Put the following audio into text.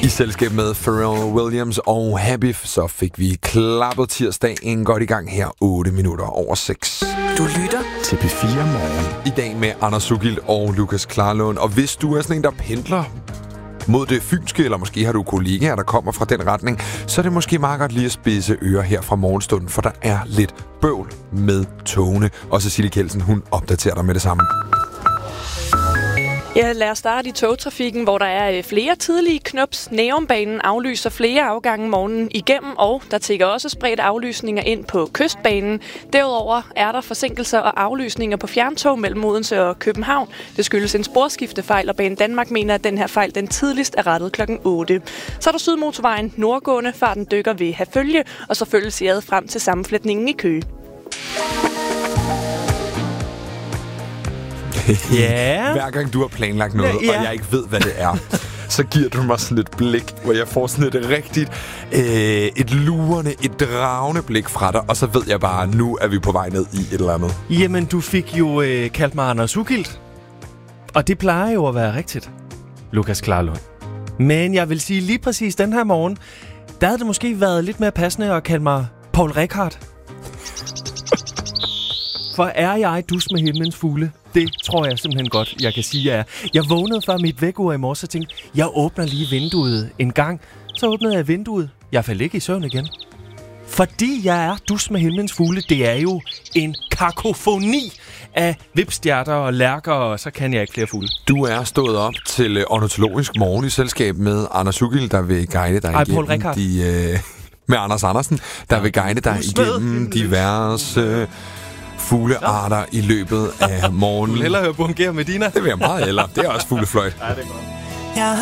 I selskab med Pharrell Williams og Happy, så fik vi klappet tirsdagen godt i gang her 8 minutter over 6. Du lytter til P4 Morgen. I dag med Anders Sugil og Lukas Klarlund. Og hvis du er sådan en, der pendler mod det fynske, eller måske har du kollegaer, der kommer fra den retning, så er det måske meget godt lige at spidse ører her fra morgenstunden, for der er lidt bøvl med togene. Og Cecilie Kjeldsen, hun opdaterer dig med det samme. Ja, lad os starte i togtrafikken, hvor der er flere tidlige knups. Nærumbanen aflyser flere afgange morgenen igennem, og der tikker også spredt aflysninger ind på Kystbanen. Derudover er der forsinkelser og aflysninger på fjerntog mellem Odense og København. Det skyldes en sporskiftefejl, og Banen Danmark mener, at den her fejl den tidligst er rettet kl. 8. Så er der Sydmotorvejen nordgående, farten dykker ved Herfølge, og så følges ad frem til sammenflætningen i Køge. Yeah. Hver gang du har planlagt noget, og jeg ikke ved, hvad det er, så giver du mig sådan et blik, hvor jeg får sådan et rigtigt, et lurende, et dragende blik fra dig, og så ved jeg bare, nu er vi på vej ned i et eller andet. Jamen, du fik jo kaldt mig Anders Sugil, og det plejer jo at være rigtigt, Lukas Klarlund. Men jeg vil sige lige præcis den her morgen, der havde det måske været lidt mere passende at kalde mig Paul Rickard. For er jeg dus med himlens fugle? Det tror jeg simpelthen godt, jeg kan sige, jeg er. Jeg vågnede fra mit vækkeur i morges og tænkte, jeg åbner lige vinduet en gang. Så åbnede jeg vinduet. Jeg faldt ikke i søvn igen. Fordi jeg er dus med himlens fugle, det er jo en kakofoni af vipstjerter og lærker, og så kan jeg ikke flere fugle. Du er stået op til ornitologisk morgen i selskab med Anders Sugil, der vil guide dig igennem med Anders Andersen, der vil guide dig igennem diverse fuglearter i løbet af morgenen. Du vil hellere høre Bunker Medina? Det vil jeg meget hellere. Det er også fuglefløjt. Ja, det er godt.